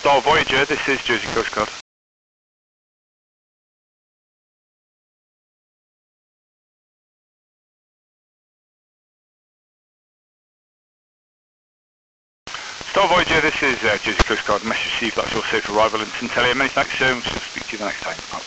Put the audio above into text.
Star Voyager, this is Jersey Coast Guard. Star Voyager, this is Jersey Coast Guard. Message received, that's your safe arrival in Centellia. Many thanks, we'll speak to you the next time.